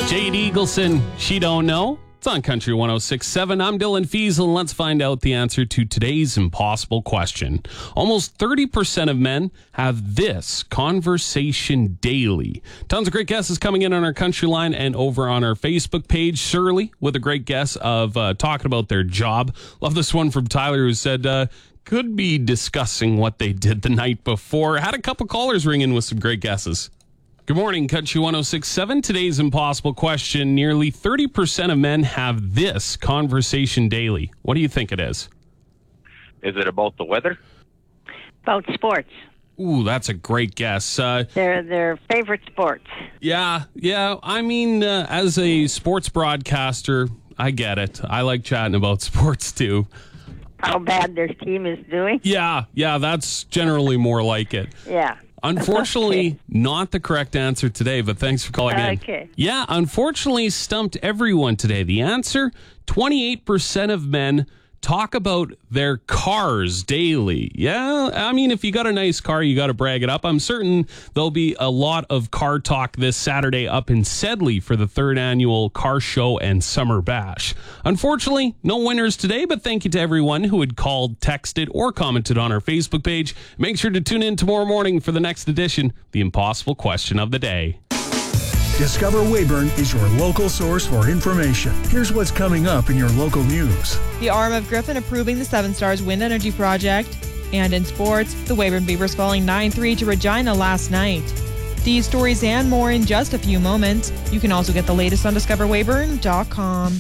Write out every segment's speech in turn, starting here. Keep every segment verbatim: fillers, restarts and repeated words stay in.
Jade Eagleson, She Don't Know. It's on Country one oh six point seven. I'm Dylan Fiesel, and let's find out the answer to today's impossible question. Almost thirty percent of men have this conversation daily. Tons of great guesses coming in on our Country line and over on our Facebook page. Shirley with a great guess of uh, talking about their job. Love this one from Tyler who said, uh, could be discussing what they did the night before. Had a couple callers ring in with some great guesses. Good morning, Country one oh six point seven. Today's impossible question. Nearly thirty percent of men have this conversation daily. What do you think it is? Is it about the weather? About sports. Ooh, that's a great guess. Uh, They're their favorite sports. yeah, yeah. I mean, uh, as a sports broadcaster, I get it. I like chatting about sports, too. How bad their team is doing? Yeah, yeah, that's generally more like it. Yeah. Unfortunately, Okay. not the correct answer today, but thanks for calling in. Okay. Yeah, unfortunately, stumped everyone today. The answer, twenty-eight percent of men talk about their cars daily. Yeah, I mean, if you got a nice car, you got to brag it up. I'm certain there'll be a lot of car talk this Saturday up in Sedley for the third annual car show and summer bash. Unfortunately, no winners today, but thank you to everyone who had called, texted, or commented on our Facebook page. Make sure to tune in tomorrow morning for the next edition, the impossible question of the day. Discover Weyburn is your local source for information. Here's what's coming up in your local news. The arm of Griffin approving the Seven Stars Wind Energy Project. And in sports, the Weyburn Beavers falling nine three to Regina last night. These stories and more in just a few moments. You can also get the latest on discover weyburn dot com.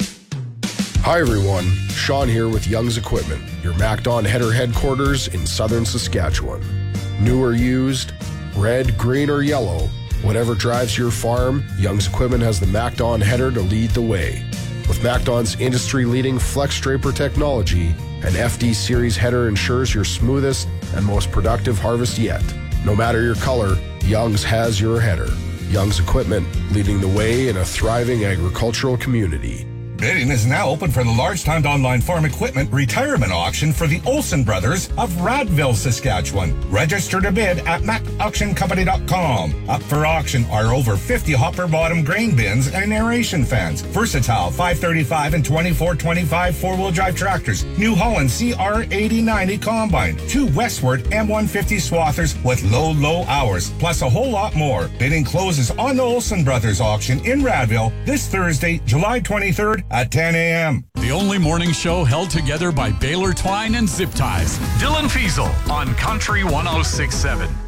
Hi everyone, Sean here with Young's Equipment, your MacDon header headquarters in southern Saskatchewan. New or used, red, green, or yellow, whatever drives your farm, Young's Equipment has the MacDon header to lead the way. With MacDon's industry-leading Flex Draper technology, an F D Series header ensures your smoothest and most productive harvest yet. No matter your color, Young's has your header. Young's Equipment, leading the way in a thriving agricultural community. Bidding is now open for the large-timed online farm equipment retirement auction for the Olsen Brothers of Radville, Saskatchewan. Register to bid at mac auction company dot com. Up for auction are over fifty hopper-bottom grain bins and aeration fans, versatile five thirty-five and twenty-four twenty-five four-wheel drive tractors, New Holland C R eighty ninety combine, two Westward M one fifty swathers with low, low hours, plus a whole lot more. Bidding closes on the Olsen Brothers auction in Radville this Thursday, July twenty-third, at ten a.m. The only morning show held together by Baylor Twine and Zip Ties. Dylan Fiesel on Country one oh six point seven.